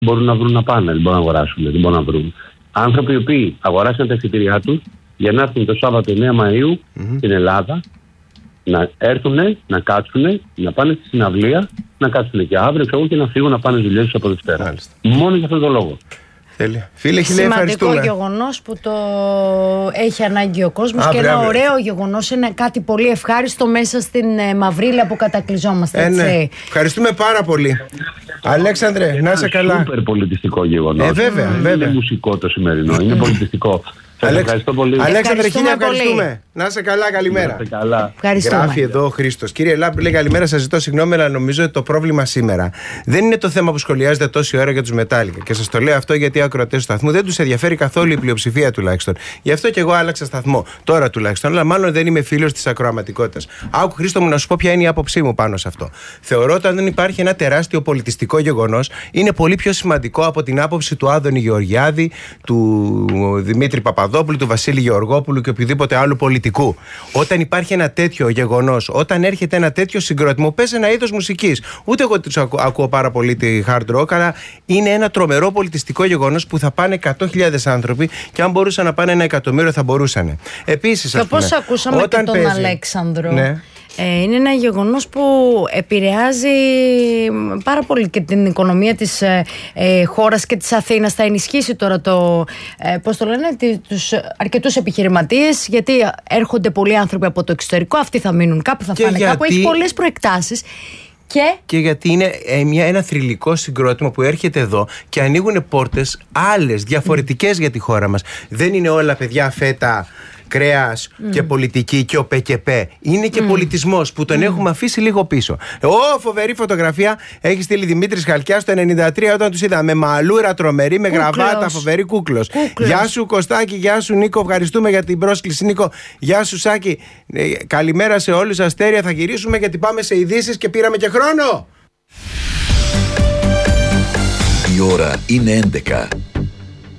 μπορούν να βρουν να πάνε, δεν μπορούν να αγοράσουν, δεν μπορούν να βρουν. Άνθρωποι οι οποίοι αγοράσαν τα εισιτήριά τους για να έρθουν το Σάββατο 9 Μαΐου στην Ελλάδα, να έρθουν, να κάτσουν, να πάνε στη συναυλία, να κάτσουν και αύριο και να φύγουν να πάνε δουλειές τους από Δευτέρα. Μάλιστα. Μόνο για αυτόν τον λόγο. Φίλε, σημαντικό γεγονός που το έχει ανάγκη ο κόσμος και ένα ωραίο γεγονός, είναι κάτι πολύ ευχάριστο μέσα στην μαυρίλα που κατακλυζόμαστε. Ναι. Ευχαριστούμε πάρα πολύ. Αλέξανδρε, να είσαι καλά. Είναι σούπερ πολιτιστικό γεγονός. Βέβαια. Είναι μουσικό το σημερινό, είναι πολιτιστικό. Ευχαριστώ πολύ. Αλέξανδρε, χίλια ευχαριστούμε. Να είσαι καλά, καλημέρα. Γράφει εδώ ο Χρήστος. Κύριε Λάμπρη, λέει καλημέρα, σας ζητώ συγγνώμη, αλλά νομίζω ότι το πρόβλημα σήμερα δεν είναι το θέμα που σχολιάζεται τόση ώρα για τους Μετάλλικα. Και σας το λέω αυτό γιατί οι ακροατές του σταθμού δεν τους ενδιαφέρει καθόλου η πλειοψηφία τουλάχιστον. Γι' αυτό και εγώ άλλαξα σταθμό. Τώρα τουλάχιστον, αλλά μάλλον δεν είμαι φίλος της ακροαματικότητας. Άκου, Χρήστο μου, να σου πω ποια είναι η άποψή μου πάνω σε αυτό. Θεωρώ ότι αν δεν υπάρχει ένα τεράστιο πολιτιστικό γεγονός, είναι πολύ πιο σημαντικό από την άποψη του Άδωνη Γεωργιάδη, του Δημήτρη Παπαδόπουλου, του Βασίλη Γεωργόπουλου και οποιοδήποτε άλλου πολιτικού. Όταν υπάρχει ένα τέτοιο γεγονός, όταν έρχεται ένα τέτοιο συγκρότημα, πες ένα είδος μουσικής. Ούτε εγώ τους ακούω πάρα πολύ τη hard rock, αλλά είναι ένα τρομερό πολιτιστικό γεγονός που θα πάνε 100.000 άνθρωποι και αν μπορούσαν να πάνε 1.000.000 θα μπορούσαν. Επίσης, και όπως ακούσαμε και τον Αλέξανδρο. Ναι. Είναι ένα γεγονός που επηρεάζει πάρα πολύ και την οικονομία της χώρας και της Αθήνας. Θα ενισχύσει τώρα τους αρκετούς επιχειρηματίες, γιατί έρχονται πολλοί άνθρωποι από το εξωτερικό, αυτοί θα μείνουν κάπου, θα φάνε κάπου, έχει πολλές προεκτάσεις. Και γιατί είναι ένα θρυλικό συγκρότημα που έρχεται εδώ και ανοίγουν πόρτες άλλες, διαφορετικές για τη χώρα μας. Δεν είναι όλα, παιδιά, φέτα, κρέας και πολιτική και ο ΠΚΠ. Είναι και πολιτισμός που τον έχουμε αφήσει λίγο πίσω. Φοβερή φωτογραφία έχει στείλει Δημήτρης Χαλκιάς το 1993 όταν τους είδα με μαλούρα τρομερή, με γραβάτα, φοβερή κούκλος. Γεια σου Κωστάκη, γεια σου Νίκο, ευχαριστούμε για την πρόσκληση Νίκο. Γεια σου Σάκη, καλημέρα σε όλους, Αστέρια, θα γυρίσουμε γιατί πάμε σε ειδήσεις και πήραμε και χρόνο. Η ώρα είναι 11.